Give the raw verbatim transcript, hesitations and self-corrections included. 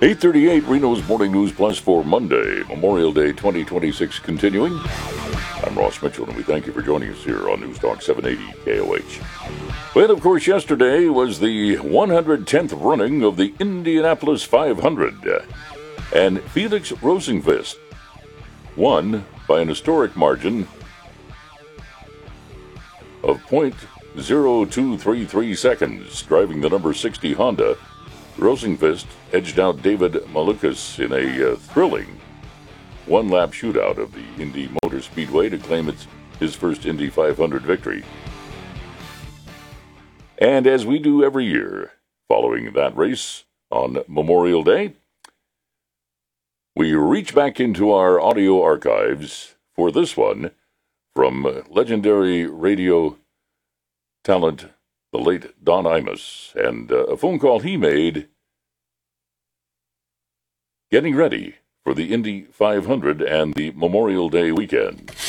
eight thirty-eight, Reno's Morning News Plus for Monday, Memorial Day twenty twenty-six continuing. I'm Ross Mitchell, and we thank you for joining us here on News Talk seven eighty K O H. Well, of course, yesterday was the one hundred tenth running of the Indianapolis five hundred, and Felix Rosenqvist won by an historic margin of point zero two three three seconds, driving the number sixty Honda. Rosenqvist edged out David Malukas in a uh, thrilling one-lap shootout of the Indy Motor Speedway to claim it's his first Indy five hundred victory. And as we do every year, following that race on Memorial Day, we reach back into our audio archives for this one from legendary radio talent, the late Don Imus, and uh, a phone call he made getting ready for the Indy five hundred and the Memorial Day weekend.